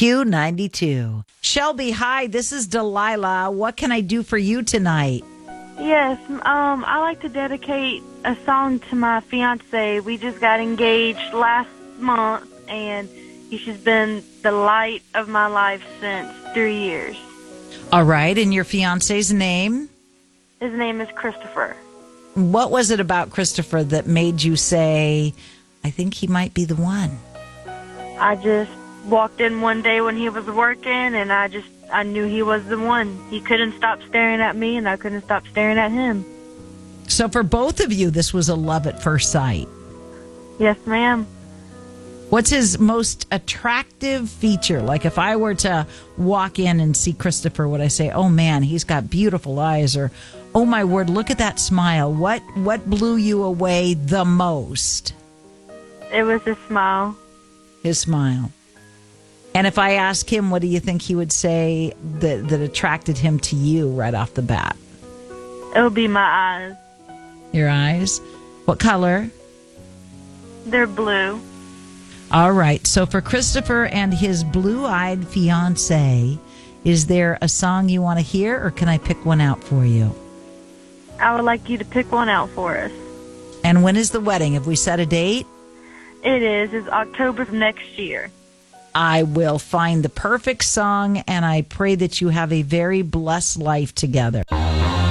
Q92. Shelby, hi, this is Delilah. What can I do for you tonight? Yes, I like to dedicate a song to my fiance. We just got engaged last month, and he's just been the light of my life since 3 years. All right, and your fiance's name? His name is Christopher. What was it about Christopher that made you say, I think he might be the one? I just walked in one day when he was working, and I knew he was the one. He couldn't stop staring at me, and I couldn't stop staring at him. So for both of you, this was a love at first sight. Yes, ma'am. What's his most attractive feature? Like if I were to walk in and see Christopher, would I say, oh man, he's got beautiful eyes, or oh my word, look at that smile. What blew you away the most? It was his smile. His smile. And if I ask him, what do you think he would say that attracted him to you right off the bat? It would be my eyes. Your eyes? What color? They're blue. All right. So for Christopher and his blue-eyed fiance, is there a song you want to hear, or can I pick one out for you? I would like you to pick one out for us. And when is the wedding? Have we set a date? It is. It's October of next year. I will find the perfect song, and I pray that you have a very blessed life together.